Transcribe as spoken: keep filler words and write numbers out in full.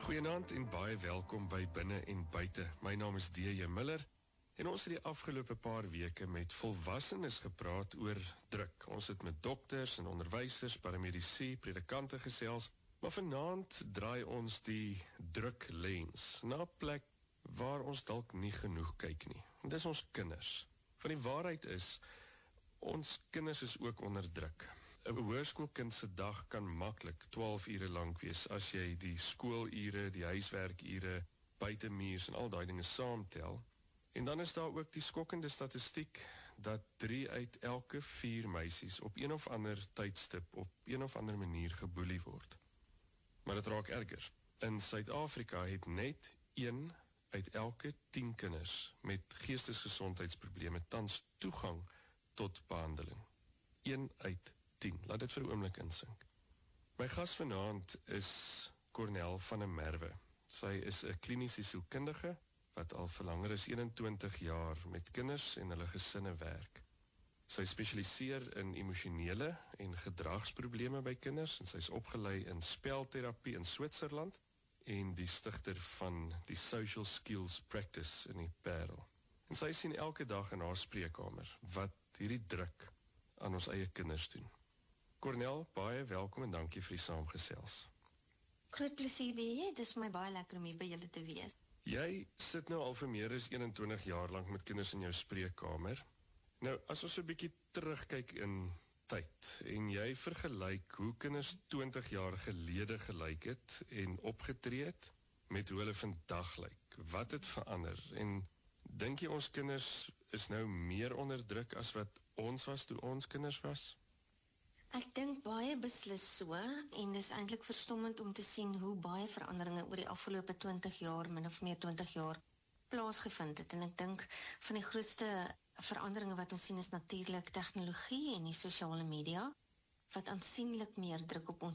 Goeienaand en baie welkom by Binne en Buite. My naam is D J Miller en ons het die afgelope paar weke met volwassenes gepraat oor druk. Ons het met dokters en onderwysers, paramedici, predikante gesels, maar vanaand draai ons die druklens na 'n plek waar ons dalk nie genoeg kyk nie. En dis ons kinders. Van die waarheid is, ons kinders is ook onder druk. 'n Hoërskoolkind se dag kan maklik twaalf ure lank wees as jy die skoolure, die huiswerkure, buitemuurs en al daai dinge saamtel. En dan is daar ook die skokkende statistiek dat drie uit elke vier meisies op een of ander tydstip op een of ander manier geboelie word. Maar dit raak erger. In Suid-Afrika het net een uit elke tien kinders met geestesgesondheidsprobleme tans toegang tot behandeling. een uit tien. Laat dit vir 'n oomblik insink. My gas vanaand is Cornel van der Merwe. Sy is 'n kliniese sielkundige wat al vir langer as eenentwintig jaar met kinders en hulle gesinne werk. Sy spesialiseer in emosionele en gedragsprobleme by kinders en sy is opgelei in spelterapie in Switserland en die stigter van die Social Skills Practice in die Parel. En sy sien elke dag in haar spreekkamer wat hierdie druk aan ons eie kinders doen. Cornel, baie welkom en dankie vir die saamgesels. Groot plesier die, dis my baie lekker om hier by julle te wees. Jy sit nou al vir meer as eenentwintig jaar lank met kinders in jou spreekkamer. Nou, as ons so 'n bietjie terugkyk in tyd, en jy vergelyk hoe kinders twintig jaar gelede gelyk het en opgetree het, met hoe hulle vandag lyk, wat het verander, en dink jy ons kinders is nou meer onder druk as wat ons was toe ons kinders was? Ek dink baie beslis so, en dis eintlik verstommend om te sien hoe baie veranderinge oor die afgelope twintig jaar, min of meer twintig jaar, plaasgevind het. En ek dink van die grootste veranderinge wat ons sien is natuurlik tegnologie en die sosiale media, wat aansienlik meer druk op ons